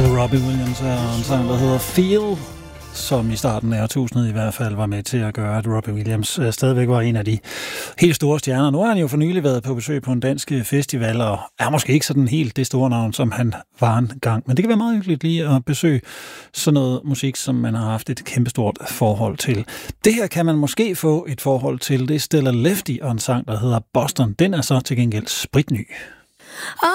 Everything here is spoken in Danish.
Robbie Williams er en sang, der hedder Feel, som i starten af årtusindet i hvert fald var med til at gøre, at Robbie Williams stadigvæk var en af de helt store stjerner. Nu har han jo for nylig været på besøg på en dansk festival, og er måske ikke sådan helt det store navn, som han var en gang. Men det kan være meget hyggeligt lige at besøge sådan noget musik, som man har haft et kæmpestort forhold til. Det her kan man måske få et forhold til. Det er Stella Lefty og en sang, der hedder Boston. Den er så til gengæld spritny.